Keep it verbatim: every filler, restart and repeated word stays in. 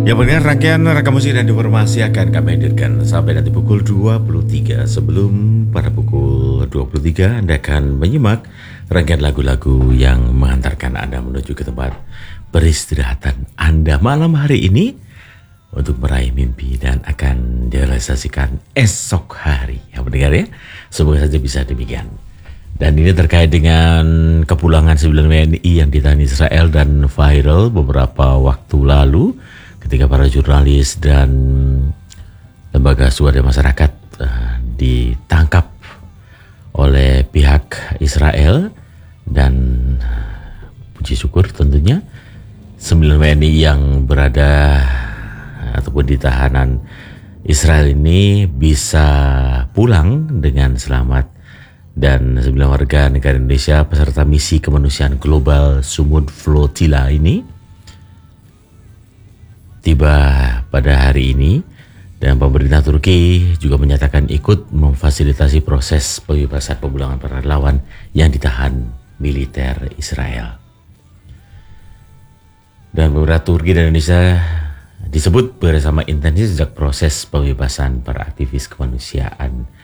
Ya benar, rangkaian rekam musik dan informasi akan kami hadirkan sampai nanti pukul dua puluh tiga. Sebelum pada pukul dua puluh tiga Anda akan menyimak rangkaian lagu-lagu yang mengantarkan Anda menuju ke tempat peristirahatan Anda malam hari ini untuk meraih mimpi dan akan direalisasikan esok hari. Ya mendengar ya, semoga saja bisa demikian. Dan ini terkait dengan kepulangan sembilan W N I yang ditahan Israel dan viral beberapa waktu lalu ketika para jurnalis dan lembaga swadaya masyarakat uh, ditangkap oleh pihak Israel. Dan puji syukur tentunya sembilan W N I yang berada ataupun di tahanan Israel ini bisa pulang dengan selamat. Dan sembilan warga negara Indonesia peserta misi kemanusiaan global Sumud Flotilla ini tiba pada hari ini, dan pemerintah Turki juga menyatakan ikut memfasilitasi proses pembebasan pemulangan para relawan yang ditahan militer Israel. Dan pemerintah Turki dan Indonesia disebut bersama intensif sejak proses pembebasan para aktivis kemanusiaan